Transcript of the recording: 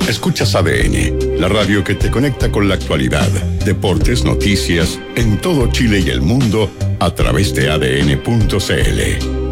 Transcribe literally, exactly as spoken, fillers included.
Escuchas A D N, la radio que te conecta con la actualidad, deportes, noticias, en todo Chile y el mundo, a través de A D N punto C L.